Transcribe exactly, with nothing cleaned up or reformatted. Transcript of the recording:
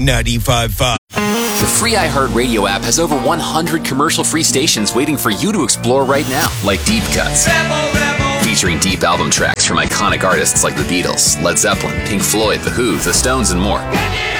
ninety-five point five. The free iHeartRadio app has over one hundred commercial-free stations waiting for you to explore right now, like Deep Cuts, featuring deep album tracks from iconic artists like the Beatles, Led Zeppelin, Pink Floyd, The Who, The Stones, and more.